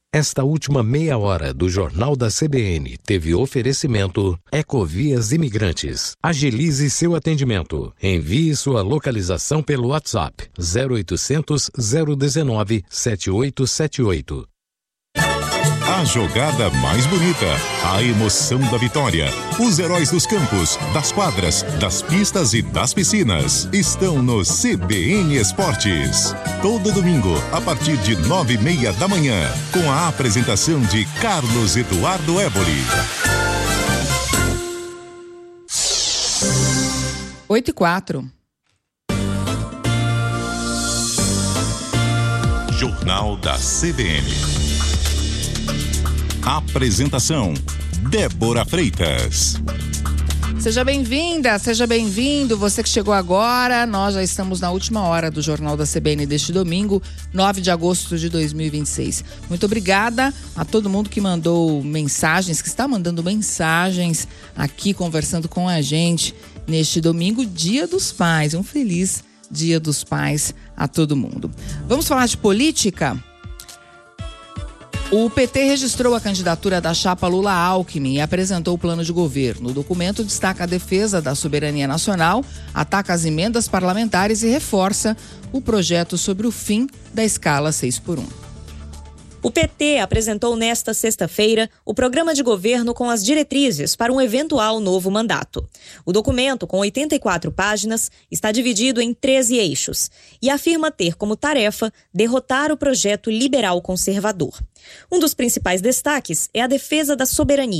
Esta última meia hora do Jornal da CBN teve oferecimento Ecovias Imigrantes. Agilize seu atendimento. Envie sua localização pelo WhatsApp 0800 019 7878. A jogada mais bonita, a emoção da vitória, os heróis dos campos, das quadras, das pistas e das piscinas estão no CBN Esportes. Todo domingo, a partir de 9:30 da manhã, com a apresentação de Carlos Eduardo Éboli. 8:04. Jornal da CBN. Apresentação: Débora Freitas. Seja bem-vinda, seja bem-vindo, você que chegou agora. Nós já estamos na última hora do Jornal da CBN deste domingo, 9 de agosto de 2026. Muito obrigada a todo mundo que mandou mensagens, que está mandando mensagens aqui conversando com a gente neste domingo, Dia dos Pais. Um feliz Dia dos Pais a todo mundo. Vamos falar de política? O PT registrou a candidatura da chapa Lula-Alckmin e apresentou o plano de governo. O documento destaca a defesa da soberania nacional, ataca as emendas parlamentares e reforça o projeto sobre o fim da escala 6x1. O PT apresentou nesta sexta-feira o programa de governo com as diretrizes para um eventual novo mandato. O documento, com 84 páginas, está dividido em 13 eixos e afirma ter como tarefa derrotar o projeto liberal conservador. Um dos principais destaques é a defesa da soberania.